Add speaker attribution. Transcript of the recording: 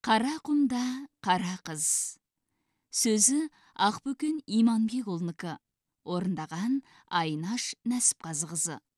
Speaker 1: Қара құмда қара қыз. Сөзі Ақбөкен Иманбекұлынікі. Орындаған Айнаш Нәсіпқазықызы.